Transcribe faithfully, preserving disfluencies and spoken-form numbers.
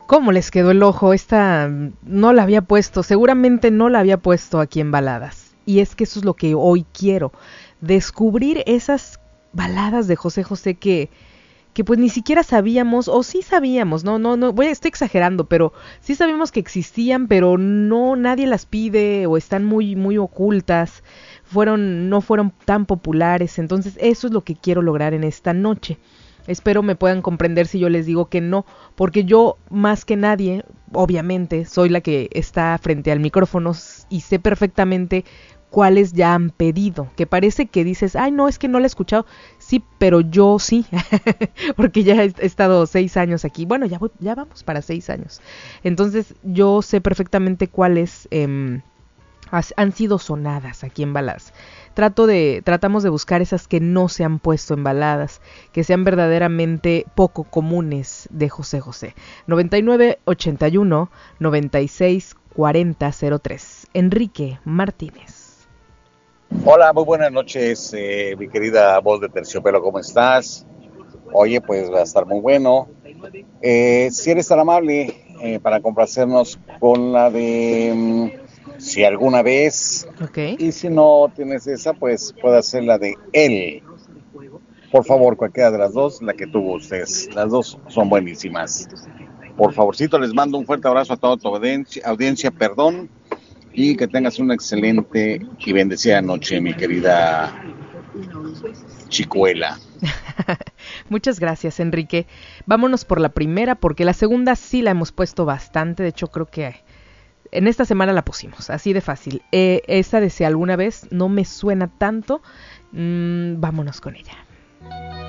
¿Cómo les quedó el ojo? Esta no la había puesto, seguramente no la había puesto aquí en Baladas. Y es que eso es lo que hoy quiero, descubrir esas baladas de José José que, que pues ni siquiera sabíamos, o sí sabíamos, no, no, no, voy, estoy exagerando, pero sí sabíamos que existían, pero no, nadie las pide, o están muy, muy ocultas, fueron, no fueron tan populares. Entonces eso es lo que quiero lograr en esta noche. Espero me puedan comprender si yo les digo que no, porque yo más que nadie, obviamente, soy la que está frente al micrófono y sé perfectamente cuáles ya han pedido, que parece que dices, ay no, es que no la he escuchado, sí, pero yo sí, porque ya he estado seis años aquí, bueno, ya voy, ya vamos para seis años, entonces yo sé perfectamente cuáles eh, han sido sonadas aquí en Baladas. Trato de, tratamos de buscar esas que no se han puesto en baladas, que sean verdaderamente poco comunes de José José. noventa y nueve ochenta y uno noventa y seis cuarenta cero tres. Enrique Martínez. Hola, muy buenas noches, eh, mi querida voz de terciopelo, ¿cómo estás? Oye, pues va a estar muy bueno. Eh, si eres tan amable eh, para complacernos con la de um, Si alguna vez, Okay. y si no tienes esa, pues puede ser la de Él. Por favor, cualquiera de las dos, la que tú gustes. Las dos son buenísimas. Por favorcito, les mando un fuerte abrazo a toda tu audiencia, audiencia perdón, y que tengas una excelente y bendecida noche, mi querida Chicuela. Muchas gracias, Enrique. Vámonos por la primera, porque la segunda sí la hemos puesto bastante. De hecho, creo que en esta semana la pusimos, así de fácil. Eh, esa de Si alguna vez no me suena tanto. Mm, vámonos con ella.